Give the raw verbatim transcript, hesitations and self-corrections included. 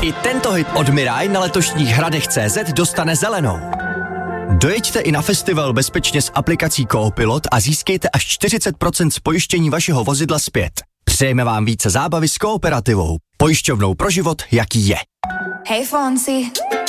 I tento hit od Mirai na letošních hradech tečka cé zet dostane zelenou. Dojeďte i na festival bezpečně s aplikací Coopilot a získejte až čtyřicet procent z pojištění vašeho vozidla zpět. Přejeme vám více zábavy s Kooperativou. Pojišťovnou pro život, jaký je. Hej Fonsi,